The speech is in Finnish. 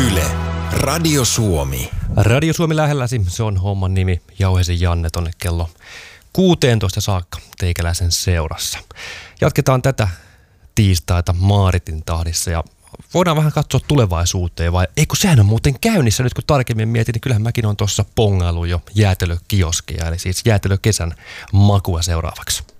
Yle, Radio Suomi. Radio Suomi lähelläsi, se on homman nimi. Jauhesin Janne tonne kello 16 saakka teikäläisen seurassa. Jatketaan tätä tiistaita Maaritin tahdissa ja voidaan vähän katsoa tulevaisuuteen, vai ei kun sehän on muuten käynnissä nyt kun tarkemmin mietin, niin kyllähän mäkin on tuossa pongailu jo jäätelökioskia, eli siis jäätelökesän makua seuraavaksi.